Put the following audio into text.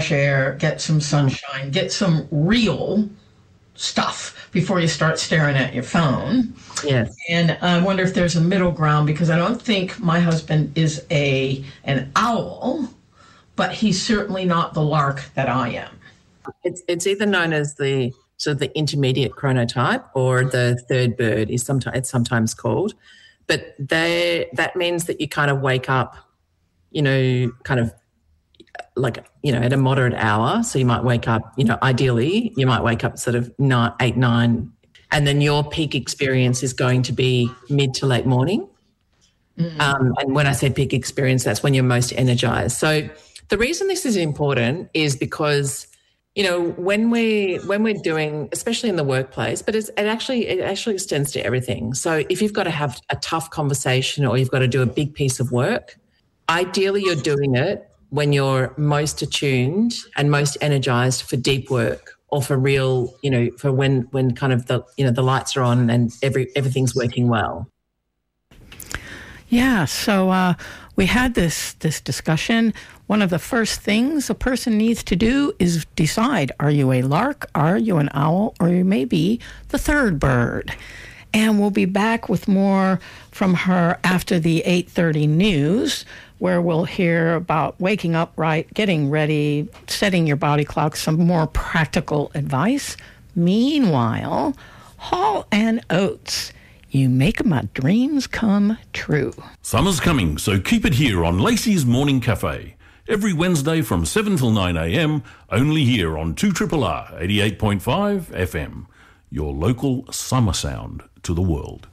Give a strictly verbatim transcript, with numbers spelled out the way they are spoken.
air, get some sunshine, get some real stuff before you start staring at your phone. Yes. And I wonder if there's a middle ground, because I don't think my husband is a an owl, but he's certainly not the lark that I am. It's it's either known as the sort of the intermediate chronotype or the third bird is sometimes it's sometimes called. But they that means that you kind of wake up, you know, kind of like, you know, at a moderate hour. So you might wake up, you know, ideally you might wake up sort of nine, eight, nine, and then your peak experience is going to be mid to late morning. Mm-hmm. Um, and when I say peak experience, that's when you're most energized. So the reason this is important is because, you know, when we when we're doing, especially in the workplace, but it's, it actually it actually extends to everything. So if you've got to have a tough conversation or you've got to do a big piece of work, ideally you're doing it when you're most attuned and most energized for deep work or for real, you know, for when when kind of the you know the lights are on and every everything's working well. Yeah, so uh, we had this this discussion. One of the first things a person needs to do is decide, are you a lark, are you an owl, or you may be the third bird? And we'll be back with more from her after the eight thirty news, where we'll hear about waking up right, getting ready, setting your body clock, some more practical advice. Meanwhile, Hall and Oates, you make my dreams come true. Summer's coming, so keep it here on Lacey's Morning Cafe. Every Wednesday from seven till nine a.m, only here on two R R R eighty-eight point five F M. Your local summer sound to the world.